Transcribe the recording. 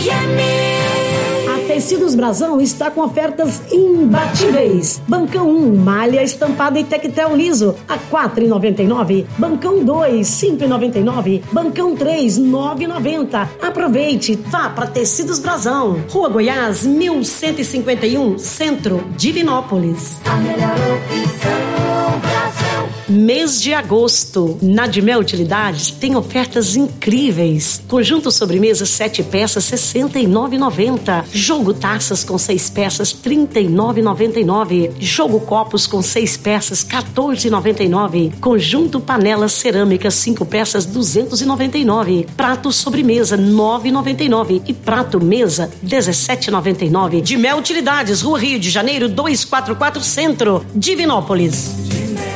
Tecidos Brasão está com ofertas imbatíveis. Bancão 1, malha estampada e tectel liso a R$ 4,99. Bancão 2, R$ 5,99. Bancão 3, R$ 9,90. Aproveite, vá para Tecidos Brasão. Rua Goiás, 1151, Centro, Divinópolis. A melhor opção, Brasão. Mês de agosto. Na Dimel Utilidades tem ofertas incríveis. Conjunto sobremesa 7 peças, R$ 69,90. Jogo taças com 6 peças, R$ 39,99. Jogo copos com 6 peças, R$ 14,99. Conjunto panelas cerâmicas 5 peças, R$ 299. Prato sobremesa, R$ 9,99. E prato mesa, R$ 17,99. Dimel Utilidades, Rua Rio de Janeiro, 244 Centro, Divinópolis.